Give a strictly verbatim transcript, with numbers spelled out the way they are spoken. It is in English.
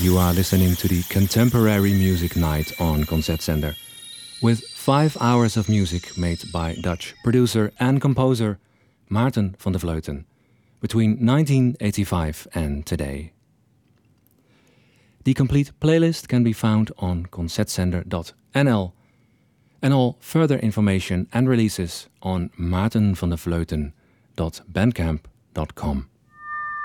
You are listening to the Contemporary Music Night on Concertzender, with five hours of music made by Dutch producer and composer Maarten van der Vleuten between nineteen eighty-five and today. The complete playlist can be found on concertzender dot n l, and all further information and releases on maarten van der vleuten dot bandcamp dot com.